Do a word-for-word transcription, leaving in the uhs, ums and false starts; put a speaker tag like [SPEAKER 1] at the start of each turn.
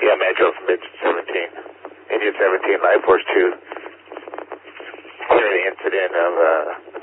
[SPEAKER 1] Yeah, Metro from Mid seventeen. Indian seventeen, Life Force two. Here the incident of uh,